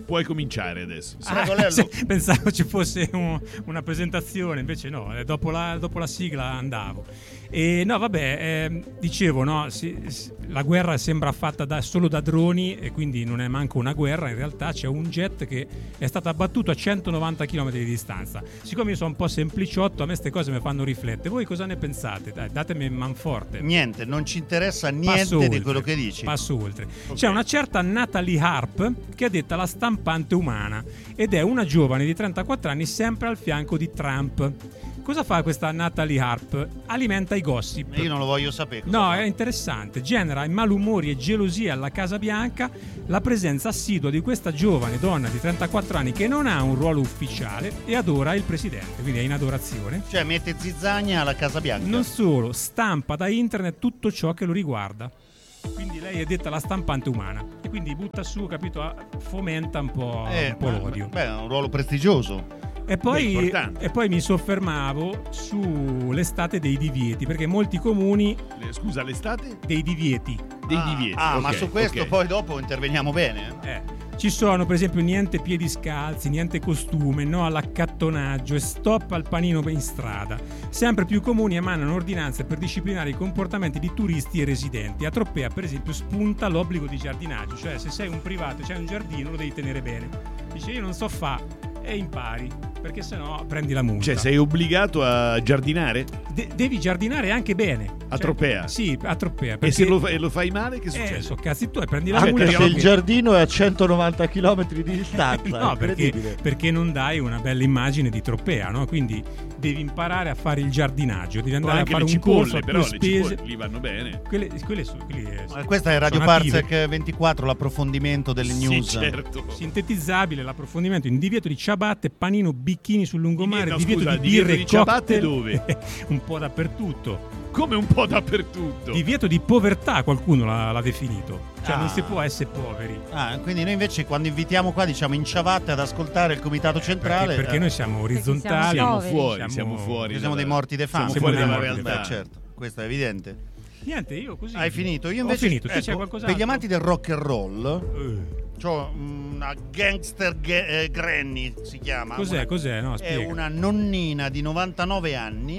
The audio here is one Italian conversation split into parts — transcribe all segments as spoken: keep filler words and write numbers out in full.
Puoi cominciare adesso. Ah, se, pensavo ci fosse un, una presentazione, invece no, dopo la, dopo la sigla andavo. E no, vabbè, eh, dicevo, no, si, si, la guerra sembra fatta da, solo da droni e quindi non è manco una guerra, in realtà c'è un jet che è stato abbattuto a centonovanta chilometri di distanza. Siccome io sono un po' sempliciotto, a me queste cose mi fanno riflettere. Voi cosa ne pensate? Dai, datemi manforte. Niente, non ci interessa niente di quello che dici. Passo oltre. Okay. C'è una certa Natalie Harp che è detta la stampante umana ed è una giovane di trentaquattro anni sempre al fianco di Trump. Cosa fa questa Natalie Harp? Alimenta i gossip. Io non lo voglio sapere. No, fa. È interessante. Genera malumori e gelosia alla Casa Bianca la presenza assidua di questa giovane donna di trentaquattro anni che non ha un ruolo ufficiale e adora il presidente, quindi è in adorazione. Cioè mette zizzagna alla Casa Bianca. Non solo, stampa da internet tutto ciò che lo riguarda. Quindi lei è detta la stampante umana e quindi butta su, capito, fomenta un po', eh, un po' l'odio. Beh, è un ruolo prestigioso. E poi, e poi mi soffermavo sull'estate dei divieti, perché molti comuni... Le, scusa, l'estate? Dei divieti. Dei ah, divieti. Ah, okay, ma su questo okay. poi dopo interveniamo bene. Eh. Ci sono, per esempio, niente piedi scalzi, niente costume, no all'accattonaggio e stop al panino in strada. Sempre più comuni emanano ordinanze per disciplinare i comportamenti di turisti e residenti. A Tropea, per esempio, spunta l'obbligo di giardinaggio, cioè se sei un privato e c'hai un giardino lo devi tenere bene. Dice io non so fa e impari, perché sennò prendi la multa. Cioè sei obbligato a giardinare? De- devi giardinare anche bene. A cioè, Tropea? Sì, a Tropea. E se lo, fa- e lo fai male che succede? Eh, so cazzi tu e prendi la Anche multa. se il giardino è a centonovanta chilometri di distanza. No, perché, perché non dai una bella immagine di Tropea, no? Quindi devi imparare a fare il giardinaggio, devi andare anche a fare le un cipolle, corso a però tue le spese. cipolle lì vanno bene. Quelle, quelle sono, quelle eh, questa è Radio Parsec ventiquattro, l'approfondimento delle sì, news. Certo. Sintetizzabile l'approfondimento in divieto di ciabatte, panino, bicchini sul lungomare, no, divieto scusa, di divieto birre di e ciabatte cocktail. dove? Un po' dappertutto. Come un po' dappertutto. Divieto di povertà qualcuno l'ha, l'ha definito. Cioè Ah. non si può essere poveri. Ah, quindi noi invece quando invitiamo qua diciamo in ciabatte ad ascoltare il comitato centrale. Perché, perché eh, noi siamo orizzontali. Siamo poveri. fuori, Siamo- siamo fuori. siamo dalla- dei morti de fame. Siamo fuori Siamo dalla dei morti realtà. Beh, certo, questo è evidente. Niente, io così. Hai finito? Io Ho invece finito. Tu c'è qualcos'altro? per gli amanti del rock and roll Eh. c'ho una gangster ge- eh, granny si chiama. Cos'è? Una- Cos'è? No, È spiega. una nonnina di novantanove anni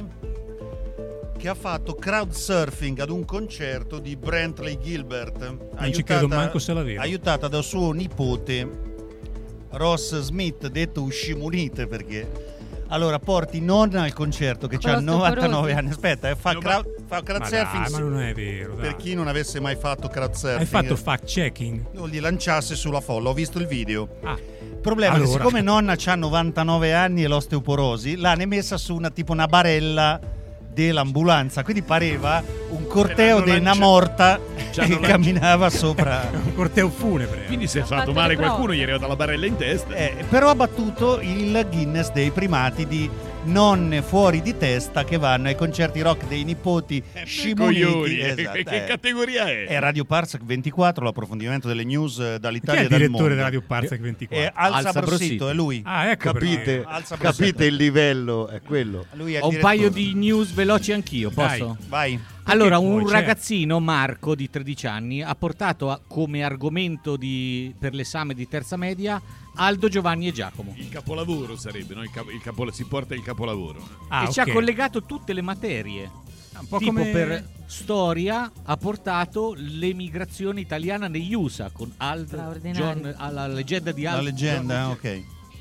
che ha fatto crowdsurfing ad un concerto di Brantley Gilbert. Non ci credo manco se l'avevo. Aiutata da suo nipote Ross Smith, detto Uscimunite, perché allora porti nonna al concerto che Con ha lo novantanove stuporosi. anni. Aspetta, eh, fa, No, crowd, fa Ma crowdsurfing. dai, ma non è vero. Per dai. chi non avesse mai fatto crowdsurfing, Hai fatto fact checking? non gli lanciasse sulla folla. Ho visto il video. Ah, Il problema è che Allora. siccome nonna ha novantanove anni e l'osteoporosi, l'ha ne messa su una tipo una barella dell'ambulanza, quindi pareva un corteo l'hanno di una lancia- morta ci hanno che lancia- camminava sopra. un corteo funebre. Quindi se è Ha fatto fatto male le prove. qualcuno gli è arrivata la barella in testa. Eh, però ha battuto il Guinness dei primati di nonne fuori di testa che vanno ai concerti rock dei nipoti scimuniti. Coglioni, Esatto, che, che eh. categoria è? È Radio Parsec ventiquattro, l'approfondimento delle news eh, Chi dall'Italia è e il dal direttore mondo. della Radio Parsec ventiquattro? È Alza Alza Brossito, Brossito. è lui. Ah, ecco Capite, perché. Alza capite Brossito. il livello, è quello. Lui è il Ho un direttore. paio di news veloci anch'io, Dai. posso? Vai. Allora, Perché un poi, certo. ragazzino, Marco, di tredici anni, ha portato a- come argomento di- per l'esame di terza media Aldo, Giovanni e Giacomo. Il capolavoro sarebbe, no? Il capo- il capo- si porta il capolavoro. Ah, e ci ha ok. collegato tutte le materie. Un po' Tipo come- per storia ha portato l'emigrazione italiana negli U S A con Aldo, Straordinario. John, alla leggenda di La Aldo. leggenda, John- ok.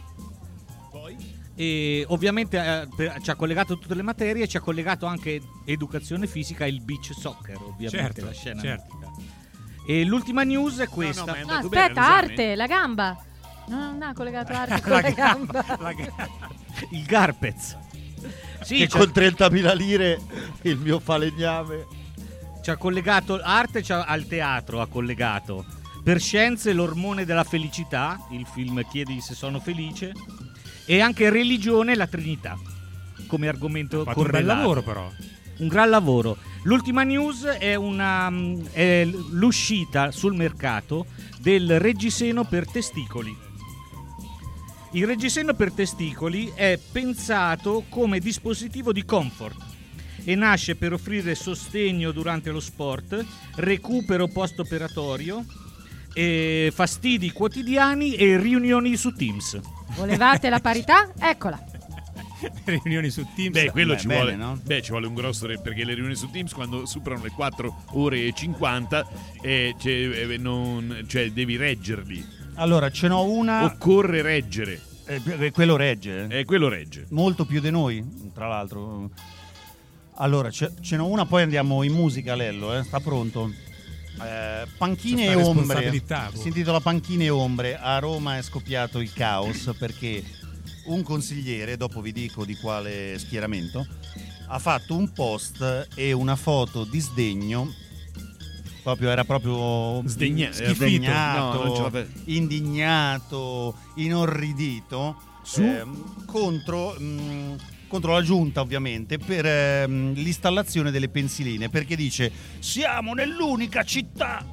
E ovviamente eh, per- ci ha collegato tutte le materie, ci ha collegato anche educazione fisica e il beach soccer, ovviamente Certo, la scena certo. mitica. E l'ultima news è questa. No, no, ma è No, andato bene aspetta, l'esame? arte, la gamba. No, non ha collegato arte con La la, gamba, gamba. la ga- Il Garpez. Sì, Che ci ha, con trentamila lire il mio falegname. ci ha collegato arte, ci ha- al teatro ha collegato per scienze l'ormone della felicità, il film Chiedi se sono felice, e anche religione la Trinità come argomento Ha fatto un bel correlato. lavoro però. Un gran lavoro. L'ultima news è, una, è l'uscita sul mercato del reggiseno per testicoli. Il reggiseno per testicoli è pensato come dispositivo di comfort e nasce per offrire sostegno durante lo sport, recupero post-operatorio, e fastidi quotidiani e riunioni su Teams. Volevate la parità? Eccola. Riunioni su Teams. Beh, quello Beh, ci bene, vuole. no? Beh, ci vuole un grosso re- perché le riunioni su Teams quando superano le quattro ore e cinquanta eh, c'è, eh, non, cioè devi reggerli. Allora, ce n'ho una. Occorre reggere. Eh, quello regge. E eh, quello regge. Molto più di noi, tra l'altro. Allora, ce, ce n'ho una, poi andiamo in musica, Lello, eh? Sta pronto? Eh, panchine C'è e sta ombre. responsabilità, boh. Si intitola Panchine e ombre. A Roma è scoppiato il caos perché un consigliere, dopo vi dico di quale schieramento, ha fatto un post e una foto di sdegno. Proprio era proprio Sdegna- sdegnato, no, non ce la fa- indignato, inorridito Su? ehm, contro, mh, contro la giunta, ovviamente, per ehm, l'installazione delle pensiline, perché dice: siamo nell'unica città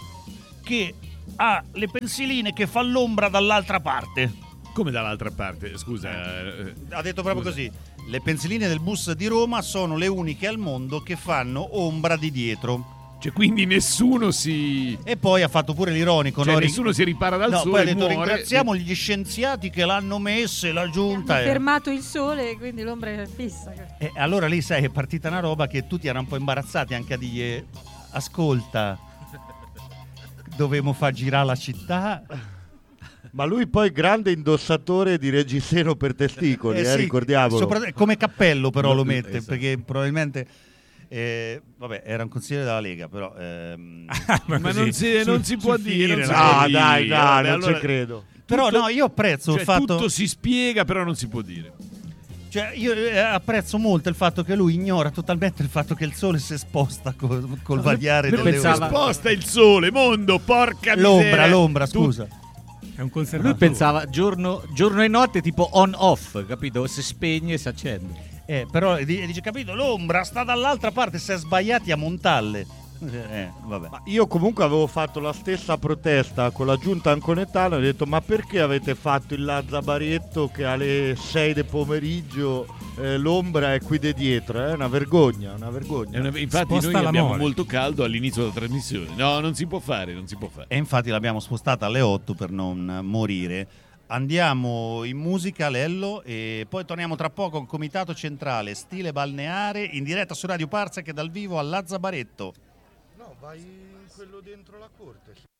che ha le pensiline che fa l'ombra dall'altra parte. Come dall'altra parte? Scusa. eh, Ha detto proprio scusa. così: le pensiline del bus di Roma sono le uniche al mondo che fanno ombra di dietro. Cioè, quindi nessuno si. E poi ha fatto pure l'ironico, Cioè, no? Ri- nessuno si ripara dal no, sole poi ha e detto: muore. ringraziamo gli scienziati che l'hanno messe, la giunta. Ha eh. fermato il sole, quindi l'ombra è fissa. E allora lì, sai, è partita una roba che tutti erano un po' imbarazzati anche a dire: ascolta, dovevamo far girare la città. Ma lui poi grande indossatore di reggiseno per testicoli, Eh eh, sì, ricordiamolo. sopra- come cappello però lo No, mette, esatto. perché probabilmente eh, vabbè, era un consigliere della Lega, però ehm, Ma così, non si, sul- non si sul può dire. finire, non si no. può No, dire. dai, dai, Vabbè, non allora, ci credo. però tutto- no, io apprezzo Cioè, il fatto, tutto si spiega, però non si può dire. cioè io eh, apprezzo molto il fatto che lui ignora totalmente il fatto che il sole si sposta col, col variare lui delle pensava- ore. Sposta il sole, mondo, porca L'ombra, miseria. l'ombra, Tu- scusa. È un conservatore. Lui pensava giorno, giorno e notte tipo on off, capito? Si spegne e si accende. Eh, però di- dice, capito, l'ombra sta dall'altra parte, si è sbagliati a montalle. Eh, vabbè. Ma io comunque avevo fatto la stessa protesta con la giunta anconetana e ho detto: ma perché avete fatto il Lazzabaretto che alle sei del pomeriggio eh, l'ombra è qui di dietro? È una vergogna, una vergogna. È una- infatti Sposta noi abbiamo l'amore. molto caldo all'inizio della trasmissione. No, non si può fare, non si può fare. E infatti l'abbiamo spostata alle otto per non morire. Andiamo in musica, Lello, e poi torniamo tra poco con Comitato Centrale, stile balneare, in diretta su Radio Parsec dal vivo a Lazzabaretto. No, vai quello dentro la corte.